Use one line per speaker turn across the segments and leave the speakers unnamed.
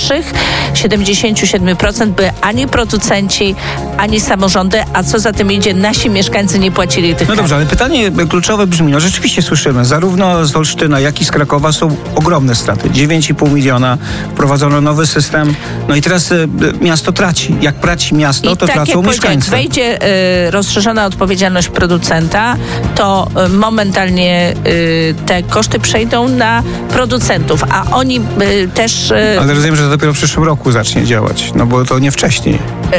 najniższych 77% by ani producenci, ani samorządy, a co za tym idzie, nasi mieszkańcy nie płacili tych
No dobrze, ale pytanie kluczowe brzmi, no rzeczywiście słyszymy, zarówno z Olsztyna, jak i z Krakowa są ogromne straty. 9,5 miliona, wprowadzono nowy system, no i teraz miasto traci. Jak traci miasto, to tracą mieszkańcy.
Jak wejdzie rozszerzona odpowiedzialność producenta, to momentalnie te koszty przejdą na producentów, a oni też...
Ale rozumiem, że to dopiero w przyszłym roku zacznie działać, no bo to nie wcześniej.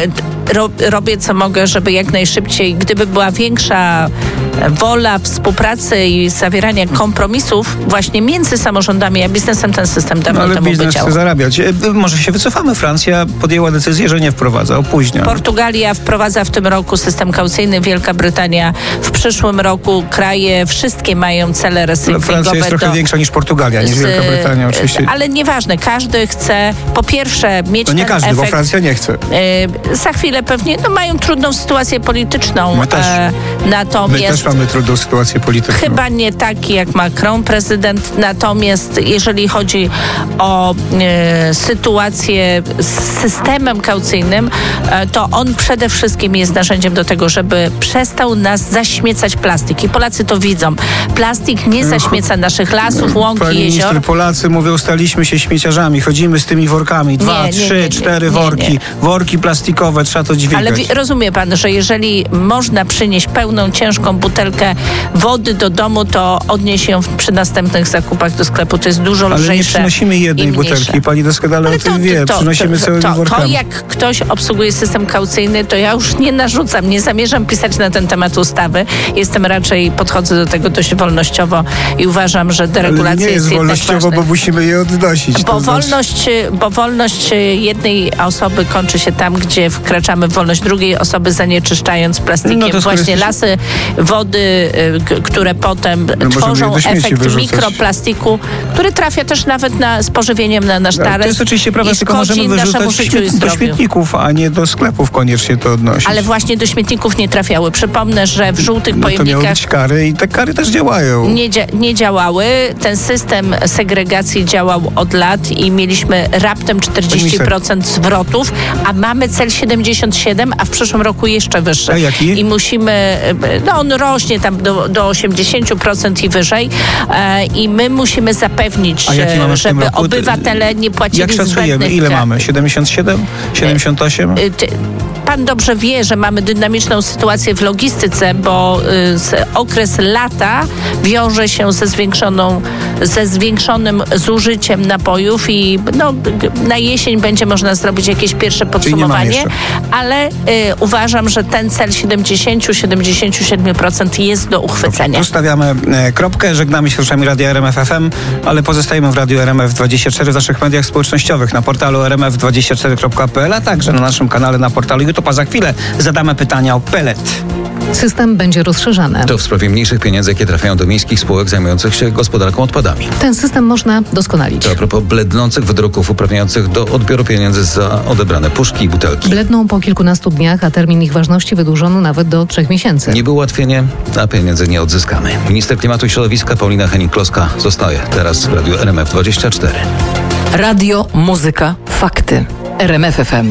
Robię co mogę, żeby jak najszybciej, gdyby była większa wola współpracy i zawierania kompromisów właśnie między samorządami a biznesem, ten system dawno temu by działał.
Ale biznes chce zarabiać. Może się wycofamy. Francja podjęła decyzję, że nie wprowadza, opóźnia.
Portugalia wprowadza w tym roku system kaucyjny, Wielka Brytania w przyszłym roku. Kraje wszystkie mają cele recyklingowe.
Francja jest trochę większa niż Portugalia, niż Wielka Brytania oczywiście.
Ale nieważne, każdy chce po pierwsze mieć
nie
ten
każdy,
efekt.
Bo Francja nie chce.
Za chwilę pewnie mają trudną sytuację polityczną.
My też.
Natomiast
my też mamy trudną sytuację polityczną.
Chyba nie taki jak Macron, prezydent. Natomiast jeżeli chodzi o sytuację z systemem kaucyjnym, to on przede wszystkim jest narzędziem do tego, żeby przestał nas zaśmiecać plastik. I Polacy to widzą. Plastik nie zaśmieca naszych lasów, łąk i jezior.
Minister, Polacy mówią, staliśmy się śmieciarzami, chodzimy z tymi workami. 2, 3, 4 worki. Worki plastikowe, trzeba to dźwigać.
Ale rozumie pan, że jeżeli można przynieść pełną, ciężką butelkę wody do domu, to odnieść ją przy następnych zakupach do sklepu. To jest dużo lżejsze.
Ale nie przynosimy jednej butelki. Pani doskonale o tym wie. Przynosimy całymi workami.
To jak ktoś obsługuje system kaucyjny, to ja już nie narzucam, nie zamierzam pisać na ten temat ustawy. Podchodzę do tego dość wolnościowo i uważam, że deregulacja
jest wolnościowo, bo musimy je odnosić.
Bo wolność jednej osoby kończy się tam, gdzie wkraczamy w wolność drugiej osoby, zanieczyszczając plastikiem właśnie lasy, wody, które potem tworzą efekt mikroplastiku, który trafia też nawet na spożywieniem na nasz talerz. To
jest oczywiście prawda, tylko możemy wyrzucać do śmietników, a nie do sklepów koniecznie to odnosić.
Ale właśnie do śmietników nie trafiały. Przypomnę, że w żółtych pojemnikach...
To miały być kary i te kary też działają.
Nie działały. Ten system segregacji działał od lat i mieliśmy raptem 40% zwrotów, a mamy cel 77%, a w przyszłym roku jeszcze wyższy.
A jaki?
I musimy... on rośnie tam do 80% i wyżej i my musimy zapewnić, żeby obywatele nie płacili
zbędnych... Jak szacujemy? Ile mamy? 77? 78?
Pan dobrze wie, że mamy dynamiczną sytuację w logistyce, bo okres lata wiąże się ze zwiększonym zużyciem napojów i na jesień będzie można zrobić jakieś pierwsze podsumowanie, ale uważam, że ten cel 70-77% jest do uchwycenia.
Tu stawiamy kropkę, żegnamy się z uszami Radia RMF FM, ale pozostajemy w Radiu RMF24 w naszych mediach społecznościowych, na portalu rmf24.pl, a także na naszym kanale na portalu YouTube. A za chwilę zadamy pytania o pellet.
System będzie rozszerzany.
To w sprawie mniejszych pieniędzy, jakie trafiają do miejskich spółek zajmujących się gospodarką odpadami.
Ten system można doskonalić.
To a propos blednących wydruków uprawniających do odbioru pieniędzy za odebrane puszki i butelki.
Bledną po kilkunastu dniach, a termin ich ważności wydłużono nawet do 3 miesięcy.
Niby ułatwienie, a pieniędzy nie odzyskamy. Minister Klimatu i Środowiska Paulina Hennig-Kloska zostaje teraz w Radiu RMF24.
Radio, muzyka, fakty. RMF FM.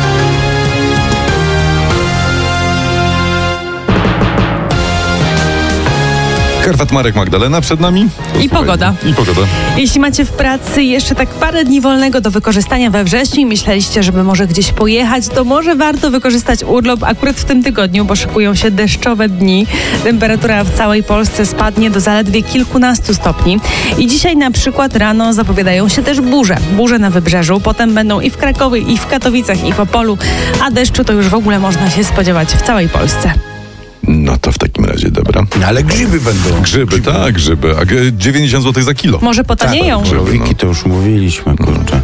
Karwat Marek, Magdalena przed nami.
I pogoda. Jeśli macie w pracy jeszcze tak parę dni wolnego do wykorzystania we wrześniu i myśleliście, żeby może gdzieś pojechać, to może warto wykorzystać urlop akurat w tym tygodniu, bo szykują się deszczowe dni. Temperatura w całej Polsce spadnie do zaledwie kilkunastu stopni. I dzisiaj na przykład rano zapowiadają się też burze. Burze na wybrzeżu, potem będą i w Krakowie, i w Katowicach, i w Opolu, a deszczu to już w ogóle można się spodziewać w całej Polsce.
No to w takim razie dobra.
Ale grzyby będą.
Grzyby. A 90 zł za kilo.
Może potanieją.
Żółwiki to już mówiliśmy, kurczę.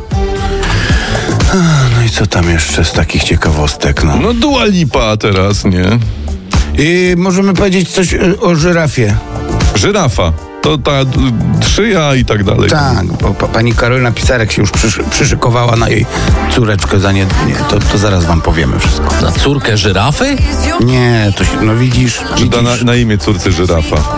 No i co tam jeszcze z takich ciekawostek?
No Dua Lipa teraz, nie?
I możemy powiedzieć coś o żyrafie.
Żyrafa. To ta szyja i tak dalej.
Tak, bo pani Karolina Pisarek się już przyszykowała na jej córeczkę to zaraz wam powiemy wszystko.
Na córkę żyrafy?
Nie, to się, no widzisz.
Da na imię córce żyrafa.